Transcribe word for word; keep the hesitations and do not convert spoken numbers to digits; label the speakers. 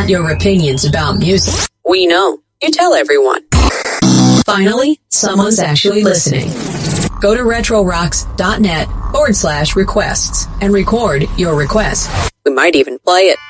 Speaker 1: your opinions about music.
Speaker 2: We know. You tell everyone.
Speaker 1: Finally, someone's actually listening. Go to retrorocks.net forward slash requests and record your request.
Speaker 2: We might even play it.